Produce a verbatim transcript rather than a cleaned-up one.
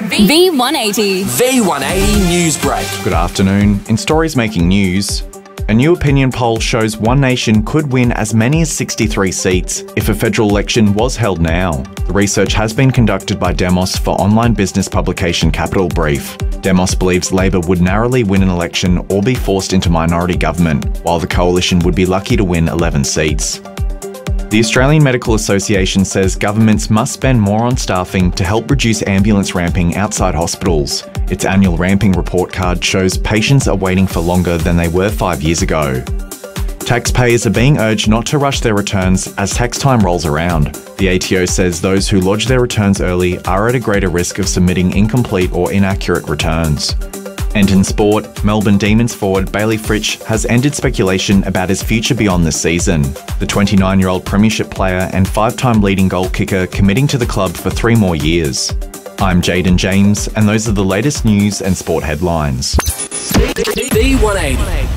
V one eighty. V one eighty News Break. Good afternoon. In stories making news, a new opinion poll shows One Nation could win as many as sixty-three seats if a federal election was held now. The research has been conducted by Demos for online business publication Capital Brief. Demos believes Labor would narrowly win an election or be forced into minority government, while the coalition would be lucky to win eleven seats. The Australian Medical Association says governments must spend more on staffing to help reduce ambulance ramping outside hospitals. Its annual ramping report card shows patients are waiting for longer than they were five years ago. Taxpayers are being urged not to rush their returns as tax time rolls around. The A T O says those who lodge their returns early are at a greater risk of submitting incomplete or inaccurate returns. And in sport, Melbourne Demons forward Bailey Fritsch has ended speculation about his future beyond this season. The twenty-nine-year-old premiership player and five-time leading goal kicker committing to the club for three more years. I'm Jaden James, and those are the latest news and sport headlines. V one eighty.